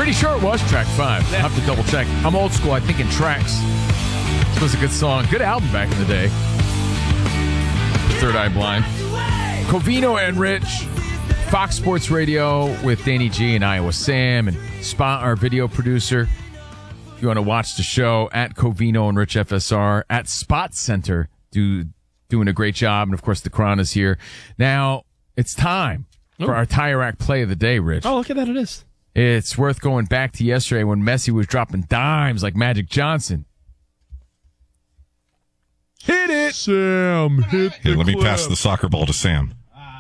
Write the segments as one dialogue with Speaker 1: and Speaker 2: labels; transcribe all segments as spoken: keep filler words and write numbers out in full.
Speaker 1: Pretty sure it was track five. I'll have to double check. I'm old school. I think in tracks. This was a good song. Good album back in the day. Third Eye Blind. Covino and Rich. Fox Sports Radio with Danny G and Iowa Sam and Spot, our video producer. If you want to watch the show, at Covino and Rich F S R, at Spot Center, do, doing a great job. And, of course, the Crown is here. Now, it's time for our Tire Rack play of the day, Rich.
Speaker 2: Oh, look at that. It is.
Speaker 1: It's worth going back to yesterday when Messi was dropping dimes like Magic Johnson. Hit it!
Speaker 2: Sam, hit
Speaker 3: Here,
Speaker 2: the
Speaker 3: let me
Speaker 2: clip.
Speaker 3: pass the soccer ball to Sam.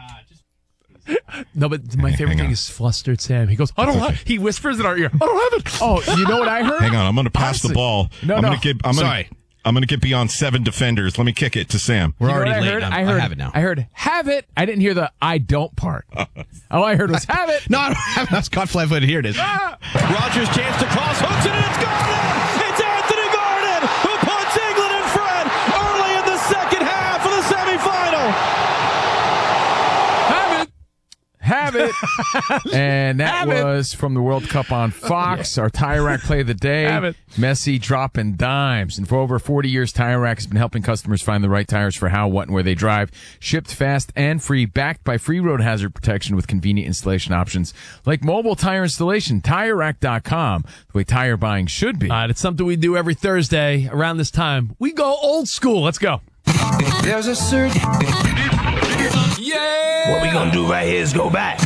Speaker 2: No, but my favorite
Speaker 3: Hang
Speaker 2: thing
Speaker 3: on.
Speaker 2: is flustered Sam. He goes, I don't
Speaker 3: That's
Speaker 2: have
Speaker 3: okay.
Speaker 2: He whispers in our ear, I don't have it.
Speaker 1: Oh, you know what I heard?
Speaker 3: Hang on, I'm going to pass
Speaker 1: Honestly,
Speaker 3: the ball.
Speaker 1: no,
Speaker 3: I'm
Speaker 1: no.
Speaker 3: Gonna get, I'm gonna,
Speaker 2: Sorry.
Speaker 3: I'm going to get beyond seven defenders. Let me kick it to Sam.
Speaker 4: We're
Speaker 1: You know
Speaker 4: already
Speaker 1: what I
Speaker 4: late.
Speaker 1: heard?
Speaker 4: I'm-
Speaker 1: I heard,
Speaker 4: I have it now.
Speaker 1: I heard, have it. I didn't hear the I don't part. All I heard was, have it.
Speaker 4: No, I don't have it. That's caught flat-footed. Here it is.
Speaker 1: Ah!
Speaker 5: Rogers chance to cross, hooks it, and it's Gordon! It's Anthony Gordon who puts England in front early in the second half of the semifinal.
Speaker 1: Have it. Have it. And that
Speaker 2: Have it.
Speaker 1: was from the World Cup on Fox, our Tire Rack play of the day.
Speaker 2: Have it.
Speaker 1: Messi dropping dimes. And for over forty years, Tire Rack has been helping customers find the right tires for how, what, and where they drive. Shipped fast and free, backed by free road hazard protection with convenient installation options like mobile tire installation. Tire Rack dot com, the way tire buying should be.
Speaker 2: All right, it's something we do every Thursday around this time. We go old school. Let's go.
Speaker 5: There's a certain...
Speaker 1: Yeah!
Speaker 6: What we gonna do right here is go back.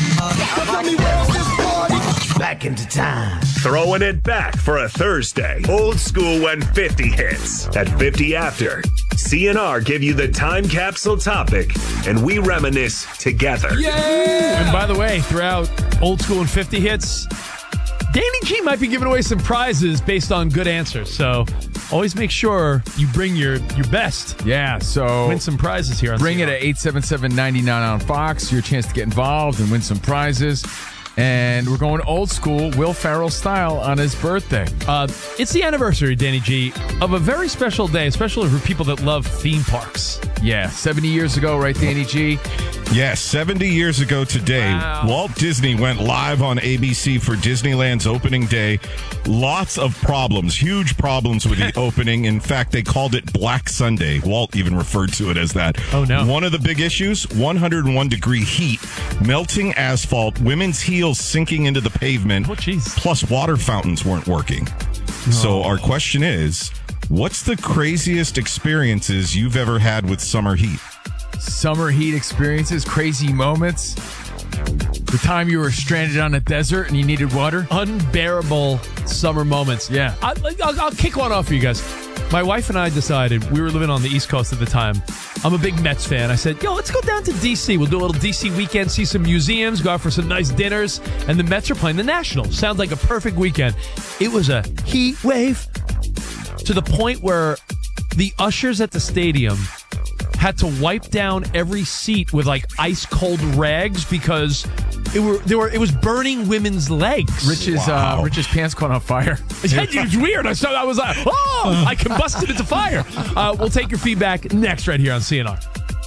Speaker 6: Back into time.
Speaker 7: Throwing it back for a Thursday. Old school when fifty hits. At fifty after, C N R give you the time capsule topic, and we reminisce together.
Speaker 2: And by the way, throughout old school and fifty hits, Danny G might be giving away some prizes based on good answers. So always make sure you bring your, your best.
Speaker 1: Yeah, so
Speaker 2: Win some prizes here on
Speaker 1: bring
Speaker 2: C
Speaker 1: it
Speaker 2: N R.
Speaker 1: at eight seven seven, nine nine on Fox. Your chance to get involved and win some prizes. And we're going old school, Will Ferrell style on his birthday.
Speaker 2: Uh, it's the anniversary, Danny G, of a very special day, especially for people that love theme parks.
Speaker 1: Yeah, seventy years ago, right, Danny G?
Speaker 3: Yes, seventy years ago today,
Speaker 2: Wow.
Speaker 3: Walt Disney went live on A B C for Disneyland's opening day. Lots of problems, huge problems with the opening. In fact, they called it Black Sunday. Walt even referred to it as that.
Speaker 2: Oh, no.
Speaker 3: One of the big issues, one hundred one degree heat, melting asphalt, women's heels sinking into the pavement,
Speaker 2: Oh, jeez.
Speaker 3: plus water fountains weren't working. So our question is, what's the craziest experiences you've ever had with summer heat?
Speaker 1: Summer heat experiences, crazy moments. The time you were stranded on a desert and you needed water.
Speaker 2: Unbearable summer moments.
Speaker 1: Yeah.
Speaker 2: I, I'll, I'll kick one off for you guys. My wife and I decided, we were living on the East Coast at the time. I'm a big Mets fan. I said, yo, let's go down to D C. We'll do a little D C weekend, see some museums, go out for some nice dinners. And the Mets are playing the Nationals. Sounds like a perfect weekend. It was a heat wave to the point where the ushers at the stadium had to wipe down every seat with like ice cold rags because it were they were it was burning women's legs.
Speaker 1: Rich's
Speaker 3: Wow.
Speaker 1: uh, Rich's pants caught on fire.
Speaker 2: It was weird. I saw. I was like, oh! I combusted into fire. Uh, we'll take your feedback next, right here on C N R.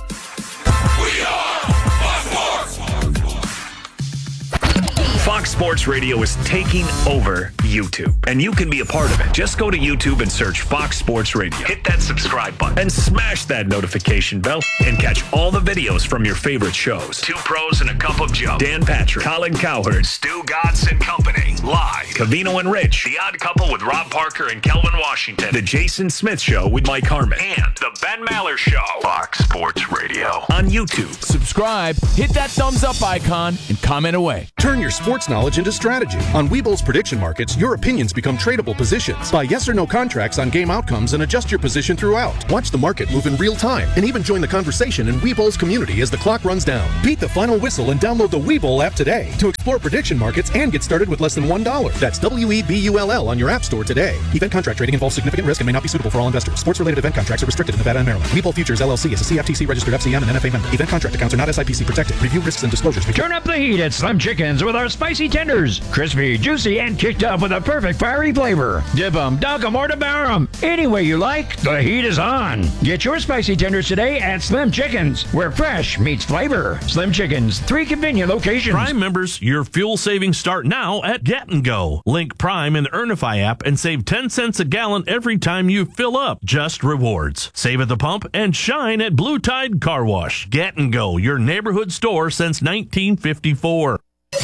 Speaker 7: Fox Sports Radio is taking over YouTube, and you can be a part of it. Just go to YouTube and search Fox Sports Radio. Hit that subscribe button and smash that notification bell and catch all the videos from your favorite shows. Two Pros and a Cup of Joe. Dan Patrick, Colin Cowherd, Stu Gatz and Company. Live. Covino and Rich. The Odd Couple with Rob Parker and Kelvin Washington. The Jason Smith Show with Mike Harmon. And The Ben Maller Show. Fox Sports Radio. On YouTube.
Speaker 1: Subscribe, hit that thumbs up icon, and comment away.
Speaker 8: Turn your sports knowledge into strategy. On Webull's prediction markets, your opinions become tradable positions. Buy yes or no contracts on game outcomes and adjust your position throughout. Watch the market move in real time and even join the conversation in Webull's community as the clock runs down. Beat the final whistle and download the Webull app today to explore prediction markets and get started with less than one dollar. That's W E B U L L on your app store today. Event contract trading involves significant risk and may not be suitable for all investors. Sports-related event contracts are restricted in Nevada and Maryland. Webull Futures L L C is a C F T C registered F C M and N F A member. Event contract accounts are not S I P C protected. Review risks and disclosures.
Speaker 9: Turn up the heat at Slim Chickens with our spicy tenders. Crispy, juicy, and kicked up with a perfect fiery flavor. Dip 'em, dunk 'em, or devour 'em. Any way you like, the heat is on. Get your spicy tenders today at Slim Chickens, where fresh meets flavor. Slim Chickens, three convenient locations.
Speaker 10: Prime members, your fuel savings start now at Get and Go. go. Link Prime in the Earnify app and save ten cents a gallon every time you fill up. Just rewards. Save at the pump and shine at Blue Tide Car Wash. Get and Go, your neighborhood store since nineteen fifty-four.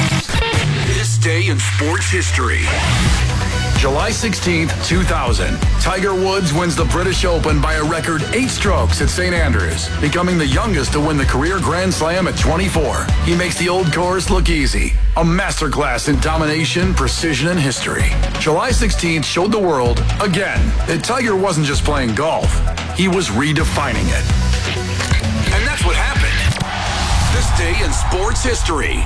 Speaker 11: This day in sports history. July sixteenth, two thousand. Tiger Woods wins the British Open by a record eight strokes at Saint Andrews, becoming the youngest to win the career Grand Slam at twenty-four. He makes the old course look easy. A masterclass in domination, precision, and history. July sixteenth showed the world, again, that Tiger wasn't just playing golf. He was redefining it. And that's what happened. This day in sports history.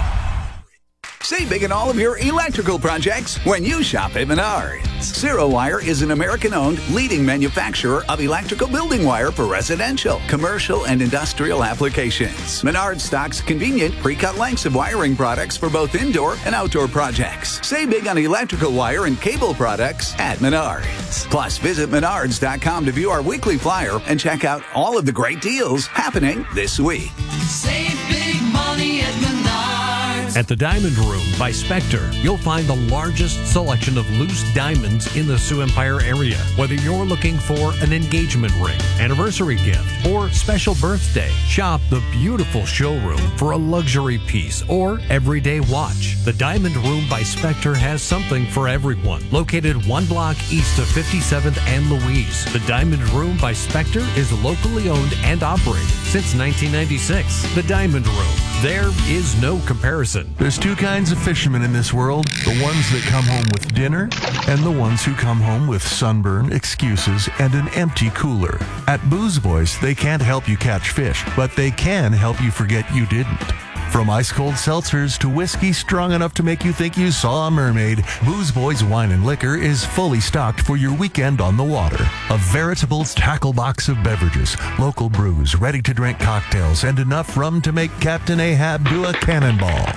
Speaker 12: Save big in all of your electrical projects when you shop at Menards. Zero Wire is an American-owned leading manufacturer of electrical building wire for residential, commercial, and industrial applications. Menards stocks convenient pre-cut lengths of wiring products for both indoor and outdoor projects. Save big on electrical wire and cable products at Menards. Plus, visit menards dot com to view our weekly flyer and check out all of the great deals happening this week.
Speaker 13: Save big money at Menards.
Speaker 14: At the Diamond Room by Spectre, you'll find the largest selection of loose diamonds in the Sioux Empire area. Whether you're looking for an engagement ring, anniversary gift, or special birthday, shop the beautiful showroom for a luxury piece or everyday watch. The Diamond Room by Spectre has something for everyone. Located one block east of fifty-seventh and Louise, the Diamond Room by Spectre is locally owned and operated since nineteen ninety-six. The Diamond Room. There is no comparison.
Speaker 15: There's two kinds of fishermen in this world. The ones that come home with dinner and the ones who come home with sunburn, excuses, and an empty cooler. At Booze Boys, they can't help you catch fish, but they can help you forget you didn't. From ice-cold seltzers to whiskey strong enough to make you think you saw a mermaid, Booze Boys Wine and Liquor is fully stocked for your weekend on the water. A veritable tackle box of beverages, local brews, ready-to-drink cocktails, and enough rum to make Captain Ahab do a cannonball.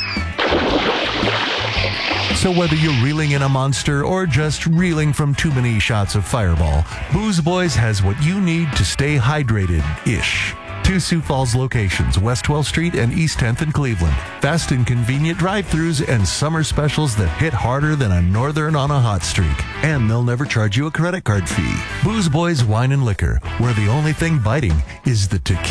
Speaker 15: So whether you're reeling in a monster or just reeling from too many shots of Fireball, Booze Boys has what you need to stay hydrated-ish. Two Sioux Falls locations, West twelfth Street and East tenth in Cleveland. Fast and convenient drive-thrus and summer specials that hit harder than a northern on a hot streak. And they'll never charge you a credit card fee. Booze Boys Wine and Liquor, where the only thing biting is the tequila.